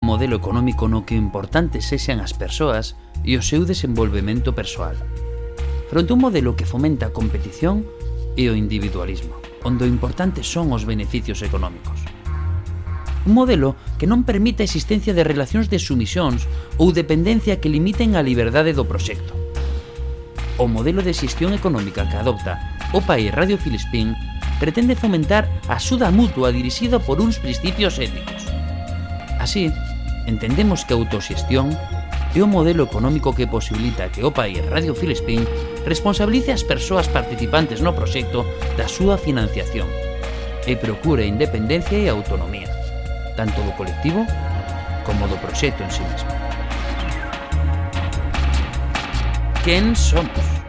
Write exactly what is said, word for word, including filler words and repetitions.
modelo económico no que o importante sexan as persoas e o seu desenvolvemento persoal, fronte a un modelo que fomenta a competición e o individualismo, onde o importante son os beneficios económicos. Un modelo que non permite a existencia de relacións de sumisións ou dependencia que limiten a liberdade do proxecto. O modelo de xestión económica que adopta o país Radio Filispín pretende fomentar a axuda mutua dirixida por uns principios éticos. Así, entendemos que a autoxestión é o modelo económico que posibilita que o país Radio Filispín responsabilice as persoas participantes no proxecto da súa financiación e procure independencia e autonomía, tanto do colectivo como do proxecto en sí mesmo. Quen somos?